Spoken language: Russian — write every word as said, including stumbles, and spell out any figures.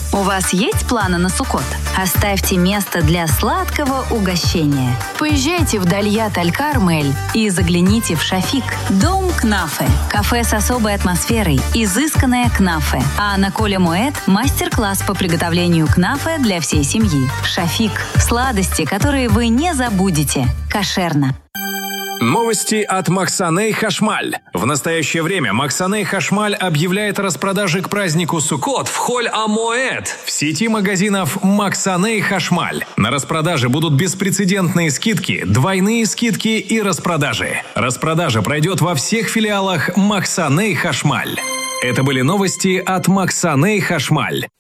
У вас есть планы на Суккот? Оставьте место для сладкого угощения. Поезжайте в Дальят Аль-Кармель и загляните в Шафик, дом кнафе. Кафе с особой атмосферой, изысканное кнафе. А на Коля Муэд мастер-класс по приготовлению кнафе для всей семьи. Шафик – сладости, которые вы не забудете. Кошерно. Новости от Максаней Хашмаль. В настоящее время Максаней Хашмаль объявляет о распродаже к празднику Суккот в Холь-а-Моэд в сети магазинов Максаней Хашмаль. На распродаже будут беспрецедентные скидки, двойные скидки и распродажи. Распродажа пройдет во всех филиалах Максаней Хашмаль. Это были новости от Максаней Хашмаль.